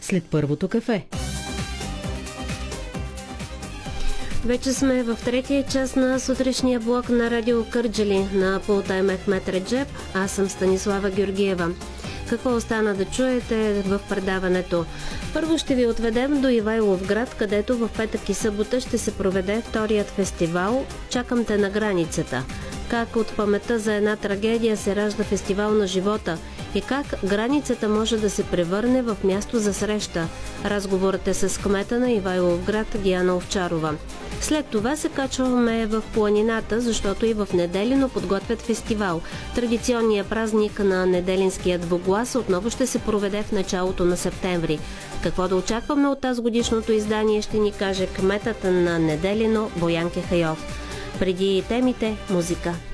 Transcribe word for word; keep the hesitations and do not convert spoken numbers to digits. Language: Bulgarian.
след първото кафе. Вече сме в третия час на сутрешния блок на Радио Кърджали. На пулта е Мехмет Реджеб, аз съм Станислава Георгиева. Какво остана да чуете в предаването? Първо ще ви отведем до Ивайловград, където в петък и събота ще се проведе вторият фестивал "Чакам те на границата". Как от паметта за една трагедия се ражда фестивал на живота и как границата може да се превърне в място за среща. Разговорът е с кмета на Ивайловград Диана Овчарова. След това се качваме в планината, защото и в Неделино подготвят фестивал. Традиционният празник на неделинския двуглас отново ще се проведе в началото на септември. Какво да очакваме от тази годишното издание ще ни каже кметът на Неделино Боян Кехайов. Преди темите – музика.